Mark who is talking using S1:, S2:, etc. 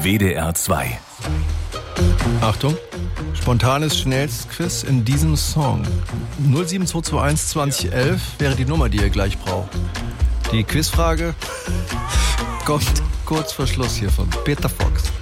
S1: WDR 2.
S2: Achtung, spontanes Schnellstquiz in diesem Song. 07221 2011 wäre die Nummer, die ihr gleich braucht. Die Quizfrage kommt kurz vor Schluss hier von Peter Fox.